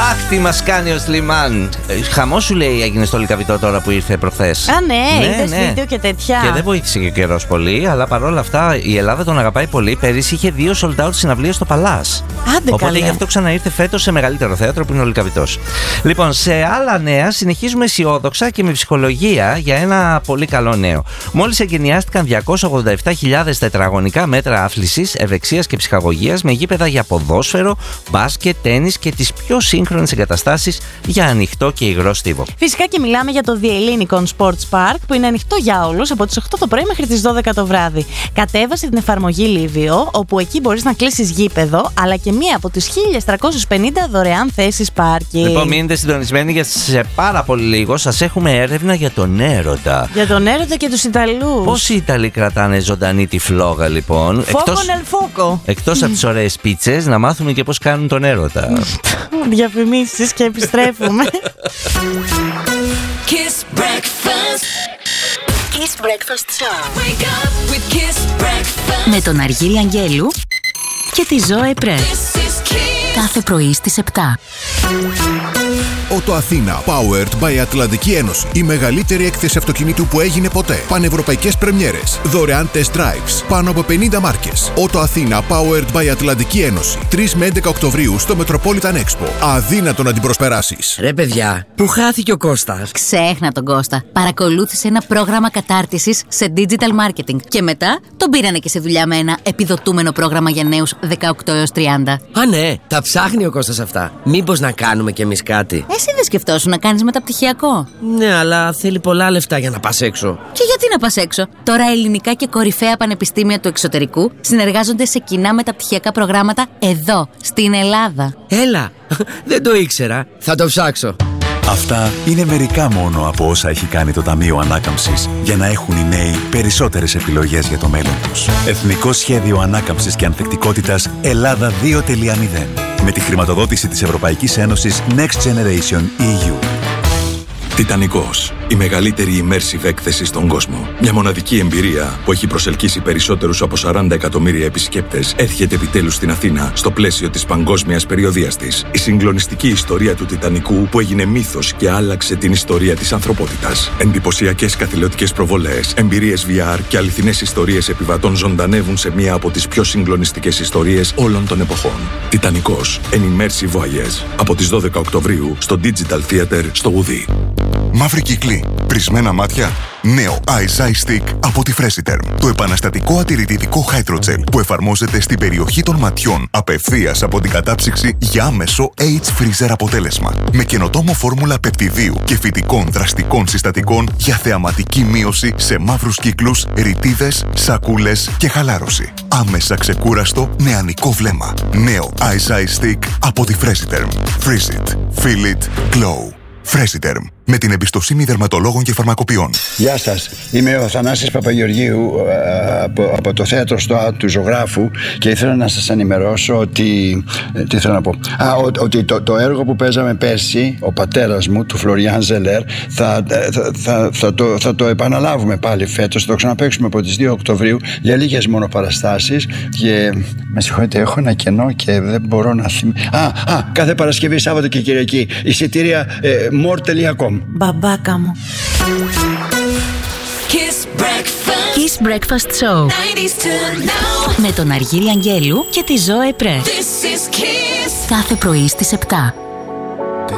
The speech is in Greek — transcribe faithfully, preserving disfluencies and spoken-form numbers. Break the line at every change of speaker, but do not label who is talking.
Αχ, τι μας κάνει ο Σλιμάν. Χαμό σου λέει έγινε στο Λυκαβητό τώρα που ήρθε προχθές.
Α, ναι,
ναι,
είδες
ναι.
βίντεο και τέτοια.
Και δεν βοήθησε και ο καιρός πολύ, αλλά παρόλα αυτά η Ελλάδα τον αγαπάει πολύ. Πέρυσι είχε δύο sold out συναυλίες στο Παλάς.
Άντε,
Οπότε
καλέ.
γι' αυτό ξαναήρθε φέτος σε μεγαλύτερο θέατρο που είναι ο Λυκαβητός. Λοιπόν, σε άλλα νέα, συνεχίζουμε αισιόδοξα και με ψυχολογία για ένα πολύ καλό νέο. Μόλις εγκαινιάστηκαν διακόσιες ογδόντα επτά χιλιάδες τετραγωνικά μέτρα άθλησης, ευεξίας και ψυχαγωγίας με γήπεδα για ποδόσφαιρο, μπάσκετ, τένις και τις πιο σύγχρονες εγκαταστάσεις για ανοιχτό και υγρό στίβο.
Φυσικά και μιλάμε για το The Ellinikon Sports Park που είναι ανοιχτό για όλους από τις οκτώ το πρωί μέχρι τις δώδεκα το βράδυ. Κατέβασε την εφαρμογή Livio, όπου εκεί μπορείς να κλείσεις γήπεδο, αλλά και μία από τις χίλιες τριακόσιες πενήντα δωρεάν θέσεις πάρκινγκ.
Λοιπόν, μείνετε συντονισμένοι γιατί σε πάρα πολύ λίγο σας έχουμε έρευνα για τον έρωτα.
Για τον έρωτα και τους Ιταλούς.
Πώς οι Ιταλοί κρατάνε ζωντανή τη φλόγα, λοιπόν.
Φόκο νελ φόκο.
Εκτός από τις ωραίες πίτσες, να μάθουμε και πώς κάνουν τον έρωτα.
Διαφημίσεις και επιστρέφουμε.
Kiss Breakfast. Kiss Breakfast Show. Wake up with Kiss Breakfast.
Με τον Αργύρη Αγγέλου και τη Ζώε Πρέ.
This is Kiss.
Κάθε πρωί στις επτά.
Ότο Αθήνα, powered by Ατλαντική Ένωση. Η μεγαλύτερη έκθεση αυτοκινήτου που έγινε ποτέ. Πανευρωπαϊκές πρεμιέρες. Δωρεάν test drives. Πάνω από πενήντα μάρκες. Ότο Αθήνα, powered by Ατλαντική Ένωση. τρεις με έντεκα Οκτωβρίου στο Metropolitan Expo. Αδύνατο να την προσπεράσεις.
Ρε παιδιά, πού χάθηκε ο Κώστας?
Ξέχνα τον Κώστα. Παρακολούθησε ένα πρόγραμμα κατάρτισης σε digital marketing. Και μετά τον πήρανε και σε δουλειά με ένα επιδοτούμενο πρόγραμμα για νέους δεκαοκτώ έως τριάντα.
Α, ναι, τα ψάχνει ο Κώστας αυτά. Μήπως να κάνουμε κι εμείς κάτι?
Εσύ δεν σκεφτόσου να κάνεις μεταπτυχιακό?
Ναι, αλλά θέλει πολλά λεφτά για να πας έξω.
Και γιατί να πας έξω? Τώρα ελληνικά και κορυφαία πανεπιστήμια του εξωτερικού συνεργάζονται σε κοινά μεταπτυχιακά προγράμματα εδώ, στην Ελλάδα.
Έλα, δεν το ήξερα. Θα το ψάξω.
Αυτά είναι μερικά μόνο από όσα έχει κάνει το Ταμείο Ανάκαμψης για να έχουν οι νέοι περισσότερες επιλογές για το μέλλον τους. Εθνικό Σχέδιο Ανάκαμψης και Ανθεκτικότητας Ελλάδα δύο τελεία μηδέν με τη χρηματοδότηση της Ευρωπαϊκής Ένωσης Next Generation ι γιου.
Τιτανικός. Η μεγαλύτερη immersive έκθεση στον κόσμο. Μια μοναδική εμπειρία που έχει προσελκύσει περισσότερους από σαράντα εκατομμύρια επισκέπτες έρχεται επιτέλους στην Αθήνα στο πλαίσιο της παγκόσμιας περιοδείας της. Η συγκλονιστική ιστορία του Τιτανικού που έγινε μύθος και άλλαξε την ιστορία της ανθρωπότητας. Εντυπωσιακές καθηλωτικές προβολές, εμπειρίες βι αρ και αληθινές ιστορίες επιβατών ζωντανεύουν σε μία από τις πιο συγκλονιστικές ιστορίες όλων των εποχών. Τιτανικός. An immersive voyage. Από τις δώδεκα Οκτωβρίου στο Digital Theater στο Γουδί.
Μαύρη κύκλη, πρισμένα μάτια. Νέο Ice Eye Stick από τη Freshiterm. Το επαναστατικό ατηρητικό Hydrogel που εφαρμόζεται στην περιοχή των ματιών απευθείας από την κατάψυξη για άμεσο Age Freezer αποτέλεσμα. Με καινοτόμο φόρμουλα πεπτιδίου και φυτικών δραστικών συστατικών για θεαματική μείωση σε μαύρους κύκλους, ρητίδες, σακούλες και χαλάρωση. Άμεσα ξεκούραστο νεανικό βλέμμα. Νέο Ice Eye Stick από τη Freshiterm. Freeze it. Feel it. Glow. Freshiterm. Με την εμπιστοσύνη δερματολόγων και φαρμακοποιών.
Γεια σας. Είμαι ο Θανάσης Παπαγεωργίου από, από το θέατρο στο του Ζωγράφου και ήθελα να σας ενημερώσω ότι. Τι θέλω να πω. Α, ο, ότι το, το έργο που παίζαμε πέρσι, ο πατέρας μου, του Φλωριάν Ζελέρ, θα, θα, θα, θα, το, θα το επαναλάβουμε πάλι φέτος. Θα το ξαναπαίξουμε από τις δύο Οκτωβρίου για λίγες μόνο παραστάσεις. Και με συγχωρείτε, έχω ένα κενό και δεν μπορώ να θυμηθώ. Α, α, κάθε Παρασκευή, Σάββατο και Κυριακή. Εισιτήρια ε, more τελεία com.
Μπαμπάκα μου.
Kiss Breakfast.
Kiss Breakfast Show.
nineties to now.
Με τον Αργύρη Αγγέλου και τη Ζώε Πρέ.
This is Kiss.
Κάθε πρωί στις επτά.